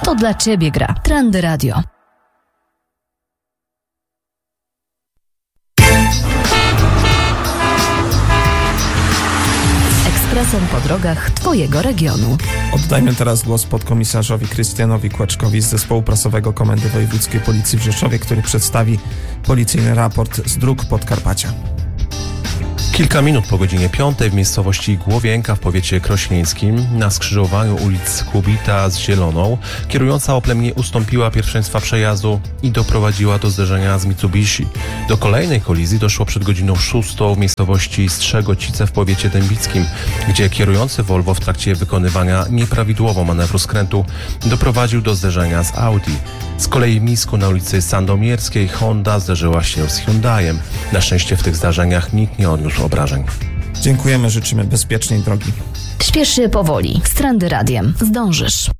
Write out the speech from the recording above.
To dla Ciebie gra Trendy Radio. Ekspresem po drogach Twojego regionu. Oddajmy teraz głos podkomisarzowi Krystianowi Kłaczkowi z Zespołu Prasowego Komendy Wojewódzkiej Policji w Rzeszowie, który przedstawi policyjny raport z dróg Podkarpacia. Kilka minut po godzinie 5 w miejscowości Głowienka w powiecie krośnieńskim na skrzyżowaniu ulic Kubita z Zieloną kierująca Opel nie ustąpiła pierwszeństwa przejazdu i doprowadziła do zderzenia z Mitsubishi. Do kolejnej kolizji doszło przed godziną 6 w miejscowości Strzegocice w powiecie dębickim, gdzie kierujący Volvo w trakcie wykonywania nieprawidłowo manewru skrętu doprowadził do zderzenia z Audi. Z kolei w Misku na ulicy Sandomierskiej Honda zderzyła się z Hyundaiem. Na szczęście w tych zdarzeniach nikt nie odniósł obrażeń. Dziękujemy, życzymy bezpiecznej drogi. Śpiesz się powoli. Z Trendy Radiem zdążysz.